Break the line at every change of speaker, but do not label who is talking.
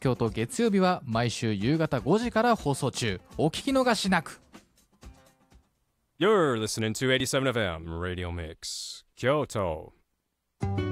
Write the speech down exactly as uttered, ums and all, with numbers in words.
京都月曜日は毎週夕方ごじから放送中。お聞き逃しなく。
You're listening to eighty-seven F M Radio Mix Kyoto